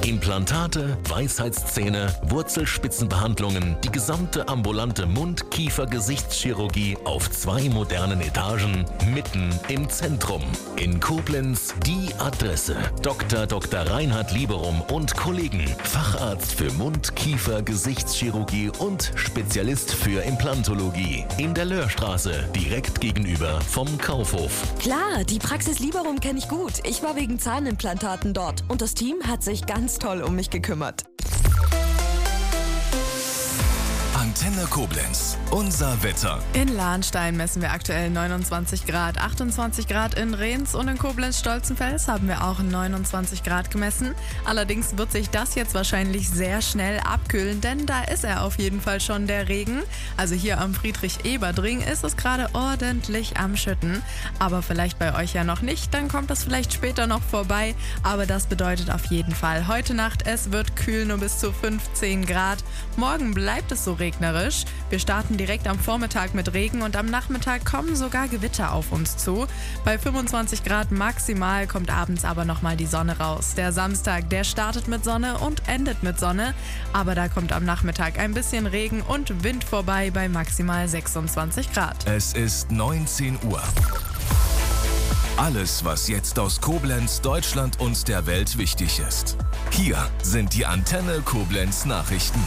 Implantate, Weisheitszähne, Wurzelspitzenbehandlungen, die gesamte ambulante Mund-Kiefer-Gesichtschirurgie auf 2 modernen Etagen, mitten im Zentrum. In Koblenz die Adresse: Dr. Reinhard Lieberum und Kollegen, Facharzt für Mund-Kiefer-Gesichtschirurgie und Spezialist für Implantologie. In der Löhrstraße, direkt gegenüber vom Kaufhof. Klar, die Praxis Lieberum kenne ich gut. Ich war wegen Zahnimplantaten dort und das Team hat sich ganz toll um mich gekümmert. Antenne Koblenz, unser Wetter. In Lahnstein messen wir aktuell 29 Grad, 28 Grad in Rehns und in Koblenz-Stolzenfels haben wir auch 29 Grad gemessen. Allerdings wird sich das jetzt wahrscheinlich sehr schnell abkühlen, denn da ist er auf jeden Fall schon, der Regen. Also hier am Friedrich-Ebert-Ring ist es gerade ordentlich am Schütten. Aber vielleicht bei euch ja noch nicht, dann kommt das vielleicht später noch vorbei. Aber das bedeutet auf jeden Fall heute Nacht, es wird kühl, nur bis zu 15 Grad. Morgen bleibt es so regnerisch. Wir starten direkt am Vormittag mit Regen und am Nachmittag kommen sogar Gewitter auf uns zu. Bei 25 Grad maximal kommt abends aber nochmal die Sonne raus. Der Samstag, der startet mit Sonne und endet mit Sonne. Aber da kommt am Nachmittag ein bisschen Regen und Wind vorbei bei maximal 26 Grad. Es ist 19 Uhr. Alles, was jetzt aus Koblenz, Deutschland und der Welt wichtig ist. Hier sind die Antenne Koblenz Nachrichten.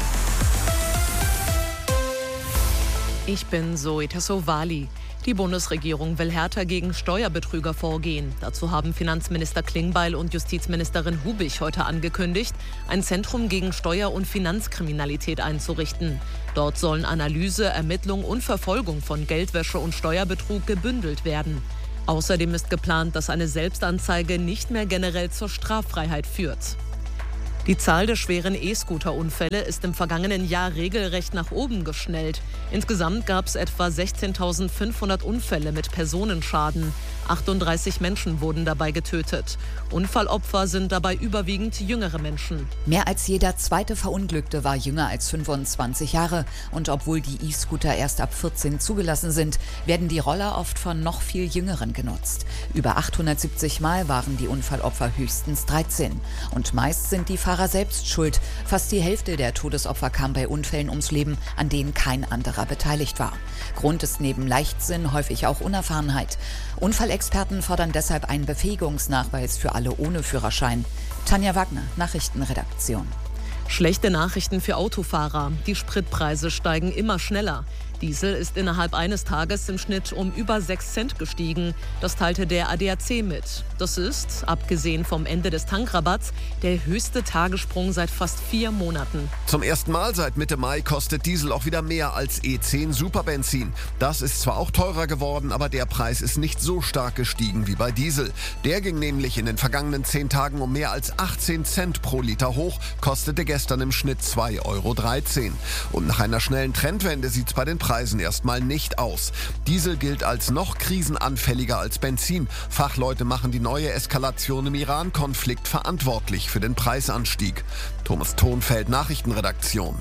Ich bin Zoe Tassovali. Die Bundesregierung will härter gegen Steuerbetrüger vorgehen. Dazu haben Finanzminister Klingbeil und Justizministerin Hubig heute angekündigt, ein Zentrum gegen Steuer- und Finanzkriminalität einzurichten. Dort sollen Analyse, Ermittlung und Verfolgung von Geldwäsche und Steuerbetrug gebündelt werden. Außerdem ist geplant, dass eine Selbstanzeige nicht mehr generell zur Straffreiheit führt. Die Zahl der schweren E-Scooter-Unfälle ist im vergangenen Jahr regelrecht nach oben geschnellt. Insgesamt gab es etwa 16.500 Unfälle mit Personenschaden. 38 Menschen wurden dabei getötet. Unfallopfer sind dabei überwiegend jüngere Menschen. Mehr als jeder zweite Verunglückte war jünger als 25 Jahre. Und obwohl die E-Scooter erst ab 14 zugelassen sind, werden die Roller oft von noch viel Jüngeren genutzt. Über 870 Mal waren die Unfallopfer höchstens 13. Und meist sind die Fahrer selbst schuld. Fast die Hälfte der Todesopfer kam bei Unfällen ums Leben, an denen kein anderer beteiligt war. Grund ist neben Leichtsinn häufig auch Unerfahrenheit. Unfallexperten fordern deshalb einen Befähigungsnachweis für alle ohne Führerschein. Tanja Wagner, Nachrichtenredaktion. Schlechte Nachrichten für Autofahrer. Die Spritpreise steigen immer schneller. Diesel ist innerhalb eines Tages im Schnitt um über 6 Cent gestiegen. Das teilte der ADAC mit. Das ist, abgesehen vom Ende des Tankrabatts, der höchste Tagessprung seit fast 4 Monaten. Zum ersten Mal seit Mitte Mai kostet Diesel auch wieder mehr als E10 Superbenzin. Das ist zwar auch teurer geworden, aber der Preis ist nicht so stark gestiegen wie bei Diesel. Der ging nämlich in den vergangenen 10 Tagen um mehr als 18 Cent pro Liter hoch, kostete gestern im Schnitt 2,13 Euro. Und nach einer schnellen Trendwende sieht es bei den Preisen erstmal nicht aus. Diesel gilt als noch krisenanfälliger als Benzin. Fachleute machen die neue Eskalation im Iran-Konflikt verantwortlich für den Preisanstieg. Thomas Thonfeld, Nachrichtenredaktion.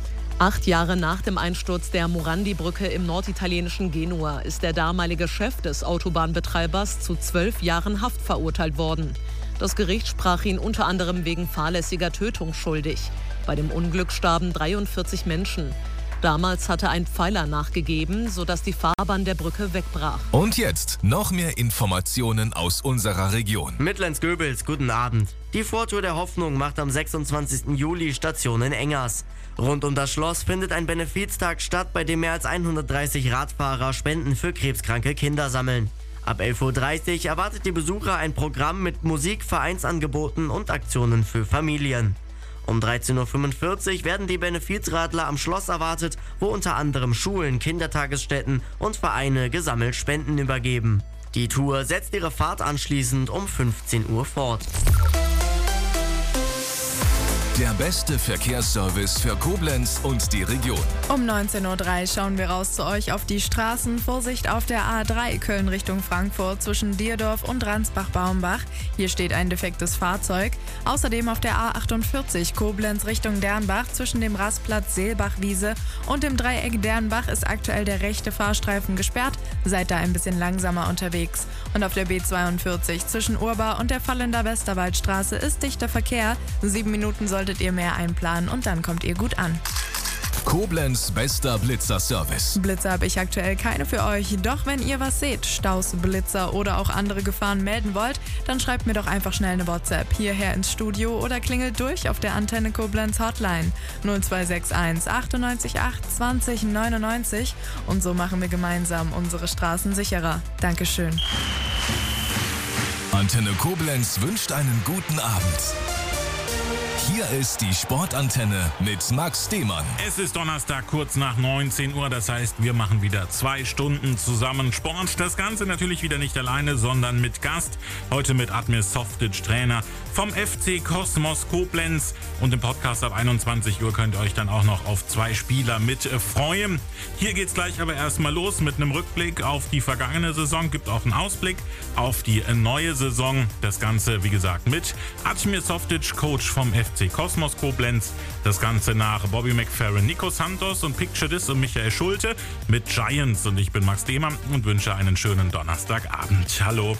8 Jahre nach dem Einsturz der Morandi-Brücke im norditalienischen Genua ist der damalige Chef des Autobahnbetreibers zu 12 Jahren Haft verurteilt worden. Das Gericht sprach ihn unter anderem wegen fahrlässiger Tötung schuldig. Bei dem Unglück starben 43 Menschen. Damals hatte ein Pfeiler nachgegeben, sodass die Fahrbahn der Brücke wegbrach. Und jetzt noch mehr Informationen aus unserer Region. Mittlens-Göbels, guten Abend. Die Vortour der Hoffnung macht am 26. Juli Station in Engers. Rund um das Schloss findet ein Benefiztag statt, bei dem mehr als 130 Radfahrer Spenden für krebskranke Kinder sammeln. Ab 11.30 Uhr erwartet die Besucher ein Programm mit Musik, Vereinsangeboten und Aktionen für Familien. Um 13.45 Uhr werden die Benefizradler am Schloss erwartet, wo unter anderem Schulen, Kindertagesstätten und Vereine gesammelt Spenden übergeben. Die Tour setzt ihre Fahrt anschließend um 15 Uhr fort. Der beste Verkehrsservice für Koblenz und die Region. Um 19.03 Uhr schauen wir raus zu euch auf die Straßen. Vorsicht auf der A3 Köln Richtung Frankfurt zwischen Dierdorf und Ransbach-Baumbach. Hier steht ein defektes Fahrzeug. Außerdem auf der A48 Koblenz Richtung Dernbach zwischen dem Rastplatz Seelbach-Wiese und dem Dreieck Dernbach ist aktuell der rechte Fahrstreifen gesperrt. Seid da ein bisschen langsamer unterwegs. Und auf der B42 zwischen Urbar und der Vallender Westerwaldstraße ist dichter Verkehr. 7 Minuten solltet ihr mehr einplanen und dann kommt ihr gut an. Koblenz bester Blitzer-Service. Blitzer habe ich aktuell keine für euch, doch wenn ihr was seht, Staus, Blitzer oder auch andere Gefahren melden wollt, dann schreibt mir doch einfach schnell eine WhatsApp hierher ins Studio oder klingelt durch auf der Antenne Koblenz Hotline 0261 98 8 20 99 und so machen wir gemeinsam unsere Straßen sicherer. Dankeschön. Antenne Koblenz wünscht einen guten Abend. Hier ist die Sportantenne mit Max Demann. Es ist Donnerstag, kurz nach 19 Uhr. Das heißt, wir machen wieder 2 Stunden zusammen Sport. Das Ganze natürlich wieder nicht alleine, sondern mit Gast. Heute mit Admir Softic, Trainer vom FC Kosmos Koblenz. Und im Podcast ab 21 Uhr könnt ihr euch dann auch noch auf 2 Spieler mit freuen. Hier geht's gleich aber erstmal los mit einem Rückblick auf die vergangene Saison. Gibt auch einen Ausblick auf die neue Saison. Das Ganze, wie gesagt, mit Admir Softic, Coach vom FC Kosmos Koblenz. Das Ganze nach Bobby McFerrin, Nico Santos und Picture This und Michael Schulte mit Giants. Und ich bin Max Demann und wünsche einen schönen Donnerstagabend. Hallo.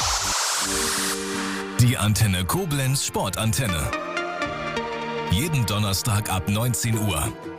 Die Antenne Koblenz Sportantenne. Jeden Donnerstag ab 19 Uhr.